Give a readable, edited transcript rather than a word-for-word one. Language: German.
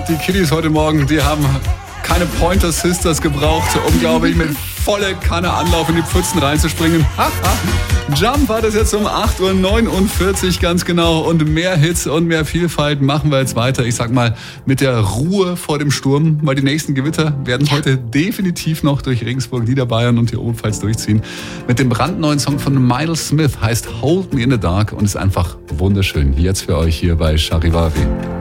die Kiddies heute Morgen, die haben keine Pointer Sisters gebraucht, um, glaube ich, mit volle Kanne Anlauf in die Pfützen reinzuspringen. Jump war das jetzt um 8.49 Uhr ganz genau. Und mehr Hits und mehr Vielfalt machen wir jetzt weiter. Ich sag mal, mit der Ruhe vor dem Sturm, weil die nächsten Gewitter werden heute definitiv noch durch Regensburg, Niederbayern und die Oberpfalz durchziehen. Mit dem brandneuen Song von Miles Smith, heißt Hold Me in the Dark und ist einfach wunderschön. Jetzt für euch hier bei Charivari.